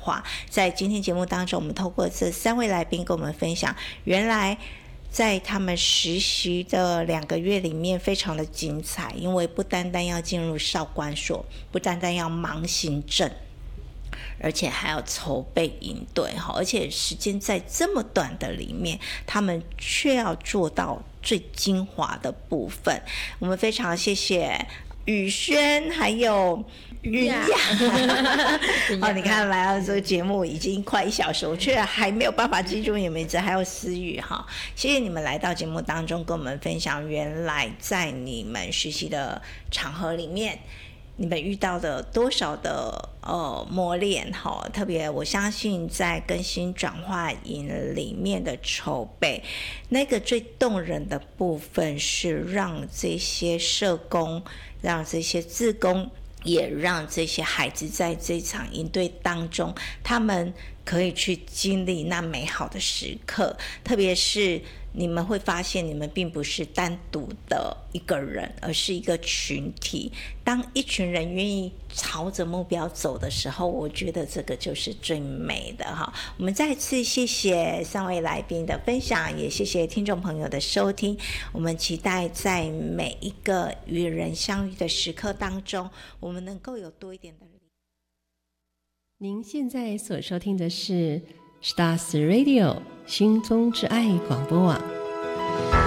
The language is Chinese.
话，在今天节目当中，我们透过这3位来宾跟我们分享，原来在他们实习的2个月里面非常的精彩，因为不单单要进入少管所，不单单要忙行政，而且还要筹备营队，而且时间在这么短的里面，他们却要做到最精华的部分。我们非常谢谢宇轩还有云雅你看来到这个节目已经快1小时，我却还没有办法记住你们名字，还有思雨谢谢你们来到节目当中跟我们分享，原来在你们实习的场合里面你们遇到的多少的磨练特别我相信在更新转化营里面的筹备，那个最动人的部分是让这些社工，让这些志工，也让这些孩子在这场营队当中，他们可以去经历那美好的时刻。特别是你们会发现你们并不是单独的一个人，而是一个群体。当一群人愿意朝着目标走的时候，我觉得这个就是最美的我们再次谢谢3位来宾的分享，也谢谢听众朋友的收听。我们期待在每一个与人相遇的时刻当中，我们能够有多一点的力。 您现在所收听的是 Stars Radio 心中之爱广播网。